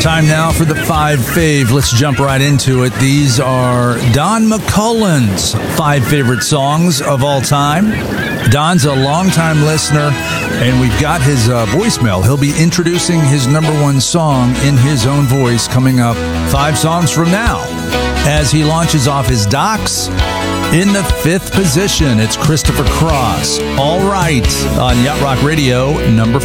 Time now for the 5 fave. Let's jump right into it. These are Don McCullen's 5 favorite songs of all time. Don's a longtime listener, and we've got his voicemail. He'll be introducing his number one song in his own voice coming up 5 songs from now. As he launches off his docs, in the 5th position, it's Christopher Cross. All Right on Yacht Rock Radio, number 5.